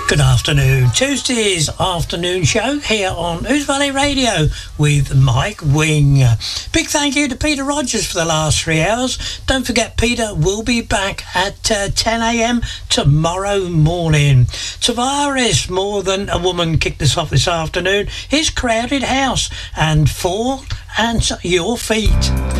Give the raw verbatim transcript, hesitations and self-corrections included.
Good afternoon. Tuesday's afternoon show here on Ouse Valley Radio with Mike Wing. Big thank you to Peter Rogers for the last three hours. Don't forget, Peter will be back at uh, ten a.m. tomorrow morning. Tavares, More Than a Woman, kicked us off this afternoon. His Crowded House and Fall and Your Feet.